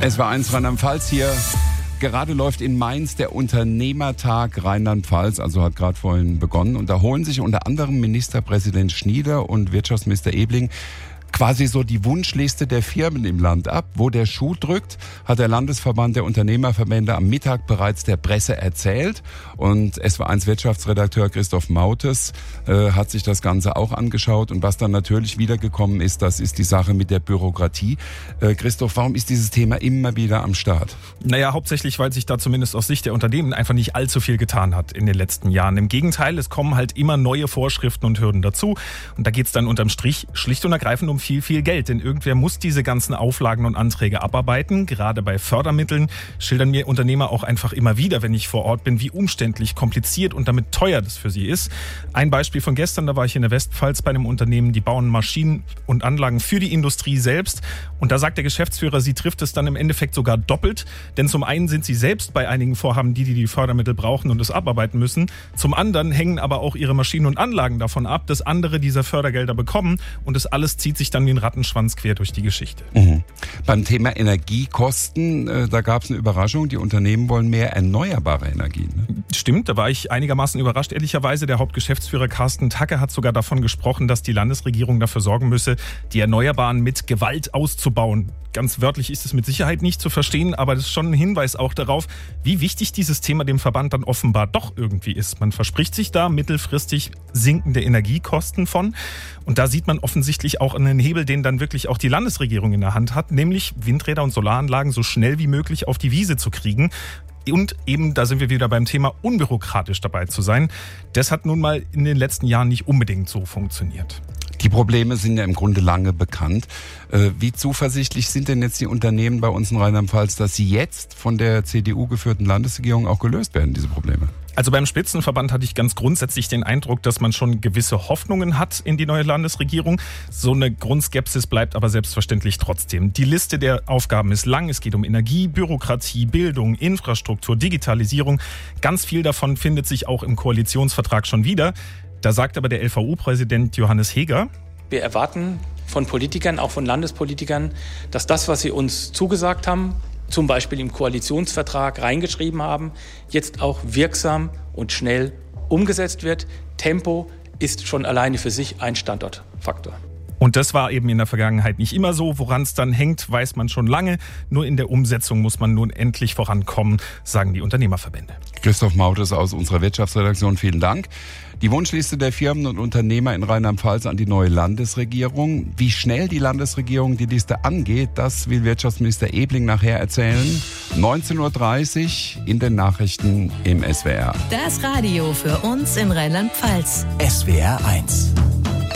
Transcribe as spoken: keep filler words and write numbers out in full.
Es war eins Rheinland-Pfalz hier. Gerade läuft in Mainz der Unternehmertag Rheinland-Pfalz, also hat gerade vorhin begonnen. Und da holen sich unter anderem Ministerpräsident Schnieder und Wirtschaftsminister Ebling quasi so die Wunschliste der Firmen im Land ab. Wo der Schuh drückt, hat der Landesverband der Unternehmerverbände am Mittag bereits der Presse erzählt. Und S W eins Wirtschaftsredakteur Christoph Mautes äh, hat sich das Ganze auch angeschaut. Und was dann natürlich wiedergekommen ist, das ist die Sache mit der Bürokratie. Äh, Christoph, warum ist dieses Thema immer wieder am Start? Naja, hauptsächlich, weil sich da zumindest aus Sicht der Unternehmen einfach nicht allzu viel getan hat in den letzten Jahren. Im Gegenteil, es kommen halt immer neue Vorschriften und Hürden dazu. Und da geht es dann unterm Strich schlicht und ergreifend um viel, viel Geld. Denn irgendwer muss diese ganzen Auflagen und Anträge abarbeiten. Gerade bei Fördermitteln schildern mir Unternehmer auch einfach immer wieder, wenn ich vor Ort bin, wie umständlich, kompliziert und damit teuer das für sie ist. Ein Beispiel von gestern, da war ich in der Westpfalz bei einem Unternehmen, die bauen Maschinen und Anlagen für die Industrie selbst. Und da sagt der Geschäftsführer, sie trifft es dann im Endeffekt sogar doppelt. Denn zum einen sind sie selbst bei einigen Vorhaben die, die die Fördermittel brauchen und es abarbeiten müssen. Zum anderen hängen aber auch ihre Maschinen und Anlagen davon ab, dass andere dieser Fördergelder bekommen. Und das alles zieht sich dann wie ein Rattenschwanz quer durch die Geschichte. Mhm. Beim Thema Energiekosten, äh, da gab es eine Überraschung. Die Unternehmen wollen mehr erneuerbare Energien. Ne? Stimmt, da war ich einigermaßen überrascht. Ehrlicherweise, der Hauptgeschäftsführer Carsten Tacke hat sogar davon gesprochen, dass die Landesregierung dafür sorgen müsse, die Erneuerbaren mit Gewalt auszubauen. Ganz wörtlich ist es mit Sicherheit nicht zu verstehen, aber das ist schon ein Hinweis auch darauf, wie wichtig dieses Thema dem Verband dann offenbar doch irgendwie ist. Man verspricht sich da mittelfristig sinkende Energiekosten von. Und da sieht man offensichtlich auch einen Hebel, den dann wirklich auch die Landesregierung in der Hand hat, nämlich Windräder und Solaranlagen so schnell wie möglich auf die Wiese zu kriegen. Und eben, da sind wir wieder beim Thema, unbürokratisch dabei zu sein. Das hat nun mal in den letzten Jahren nicht unbedingt so funktioniert. Die Probleme sind ja im Grunde lange bekannt. Wie zuversichtlich sind denn jetzt die Unternehmen bei uns in Rheinland-Pfalz, dass sie jetzt von der C D U geführten Landesregierung auch gelöst werden, diese Probleme? Also beim Spitzenverband hatte ich ganz grundsätzlich den Eindruck, dass man schon gewisse Hoffnungen hat in die neue Landesregierung. So eine Grundskepsis bleibt aber selbstverständlich trotzdem. Die Liste der Aufgaben ist lang. Es geht um Energie, Bürokratie, Bildung, Infrastruktur, Digitalisierung. Ganz viel davon findet sich auch im Koalitionsvertrag schon wieder. Da sagt aber der L V U-Präsident Johannes Heger: Wir erwarten von Politikern, auch von Landespolitikern, dass das, was sie uns zugesagt haben, zum Beispiel im Koalitionsvertrag reingeschrieben haben, jetzt auch wirksam und schnell umgesetzt wird. Tempo ist schon alleine für sich ein Standortfaktor. Und das war eben in der Vergangenheit nicht immer so. Woran es dann hängt, weiß man schon lange. Nur in der Umsetzung muss man nun endlich vorankommen, sagen die Unternehmerverbände. Christoph Mautes aus unserer Wirtschaftsredaktion, vielen Dank. Die Wunschliste der Firmen und Unternehmer in Rheinland-Pfalz an die neue Landesregierung. Wie schnell die Landesregierung die Liste angeht, das will Wirtschaftsminister Ebling nachher erzählen. neunzehn Uhr dreißig in den Nachrichten im S W R. Das Radio für uns in Rheinland-Pfalz. S W R eins.